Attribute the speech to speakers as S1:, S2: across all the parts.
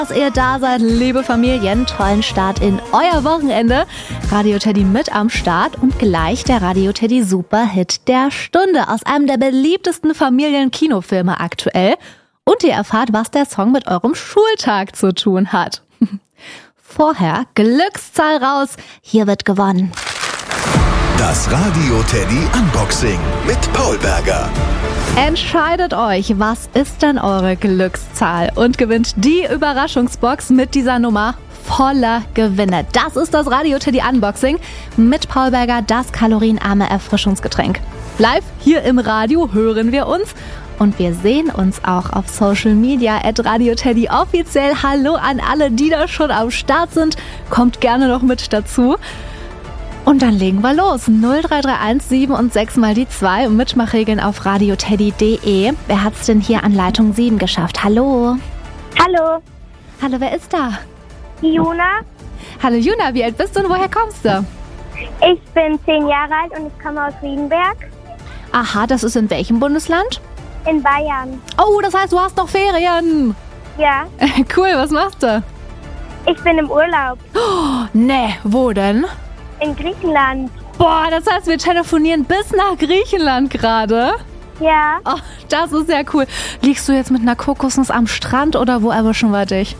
S1: Dass ihr da seid, liebe Familien, tollen Start in euer Wochenende. Radio Teddy mit am Start und gleich der Radio Teddy Superhit der Stunde aus einem der beliebtesten Familien-Kinofilme aktuell. Und ihr erfahrt, was der Song mit eurem Schultag zu tun hat. Vorher Glückszahl raus, hier wird gewonnen.
S2: Das Radio Teddy Unboxing mit Paul Berger.
S1: Entscheidet euch, was ist denn eure Glückszahl und gewinnt die Überraschungsbox mit dieser Nummer voller Gewinne. Das ist das Radio Teddy Unboxing mit Paul Berger, das kalorienarme Erfrischungsgetränk. Live hier im Radio hören wir uns und wir sehen uns auch auf Social Media @Radio Teddy offiziell. Hallo an alle, die da schon am Start sind. Kommt gerne noch mit dazu. Und dann legen wir los. 0331 7 und 6 mal die 2 und Mitmachregeln auf radioteddy.de. Wer hat's denn hier an Leitung 7 geschafft? Hallo.
S3: Hallo,
S1: Hallo, wer ist da?
S3: die Juna.
S1: Hallo Juna, wie alt bist du und woher kommst du?
S3: Ich bin 10 Jahre alt und ich komme aus Riedenberg
S1: Aha, das ist in welchem Bundesland?
S3: in Bayern.
S1: Oh, das heißt, du hast noch Ferien.
S3: Ja,
S1: Cool, was machst du?
S3: ich bin im Urlaub
S1: Nee, wo denn?
S3: in Griechenland.
S1: Boah, das heißt, wir telefonieren bis nach Griechenland gerade.
S3: Ja,
S1: Oh, das ist ja cool. Liegst du jetzt mit einer Kokosnuss am Strand oder wo erwischen wir dich?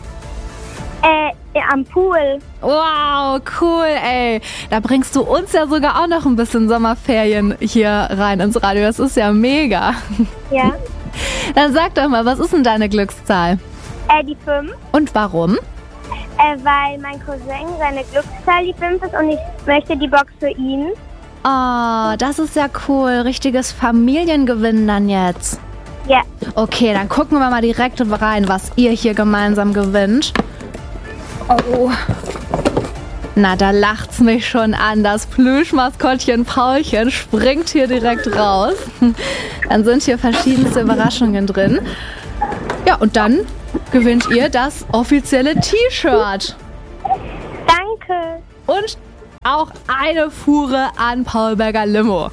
S3: am Pool.
S1: Wow, cool, ey. Da bringst du uns ja sogar auch noch ein bisschen Sommerferien hier rein ins Radio. Das ist ja mega.
S3: Ja,
S1: Dann sag doch mal, was ist denn deine Glückszahl?
S3: die 5,
S1: Und warum?
S3: weil mein Cousin seine Glückszahl die 5 ist und ich möchte die Box für ihn.
S1: Oh, das ist ja cool. Richtiges Familiengewinn dann jetzt.
S3: Ja,
S1: Okay, dann gucken wir mal direkt rein, was ihr hier gemeinsam gewinnt. Oh. Na, da lacht's mich schon an. Das Plüschmaskottchen Paulchen springt hier direkt raus. Dann sind hier verschiedenste Überraschungen drin. Ja, und dann gewinnt ihr das offizielle T-Shirt.
S3: danke.
S1: Und auch eine Fuhre an Paul Berger Limo.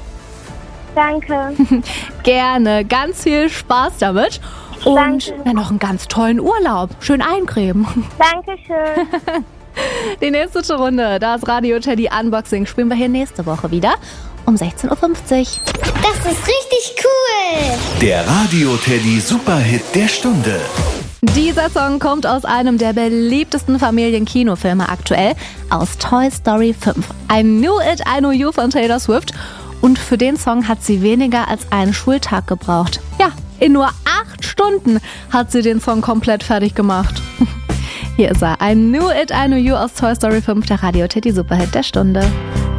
S3: Danke.
S1: Gerne. Ganz viel Spaß damit. Und
S3: Danke.
S1: ja, noch einen ganz tollen Urlaub. Schön eincremen.
S3: Dankeschön.
S1: Die nächste Runde, das Radio Teddy Unboxing, spielen wir hier nächste Woche wieder um 16.50 Uhr.
S4: Das ist richtig cool.
S2: Der Radio Teddy Superhit der Stunde.
S1: Dieser Song kommt aus einem der beliebtesten Familienkinofilme aktuell, aus Toy Story 5. I Knew It, I Know You von Taylor Swift. Und für den Song hat sie weniger als einen Schultag gebraucht. Ja, in nur 8 Stunden hat sie den Song komplett fertig gemacht. Hier ist er, I Knew It, I Know You aus Toy Story 5, der Radio Teddy Superhit der Stunde.